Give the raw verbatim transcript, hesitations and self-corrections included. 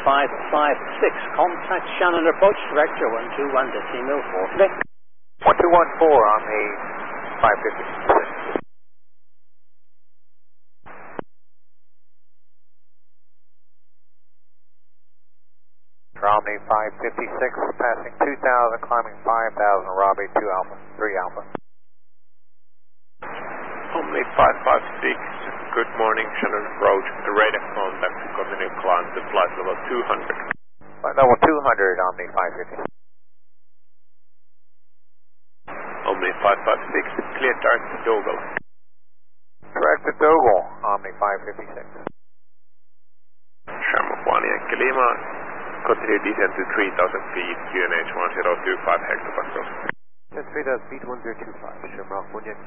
five five six. Contact Shannon approach director one two one decimal four. one two one four on the five fifty-six. Romney five fifty-six, passing two thousand, climbing five thousand, Robbie two Alpha, three Alpha. Omni five five six, good morning, Shannon approach, the radar contact to continue climb to flight level two hundred. Flight level two hundred, Omni five fifty-six. Omni five five six, clear target to Dogal. Direct to Dogal, Omni five fifty-six. Shamrock one Yankee Lima, continue descent to three thousand feet, Q N H one zero two five hectopascals. three thousand feet, one zero two five, Shamrock one Yankee.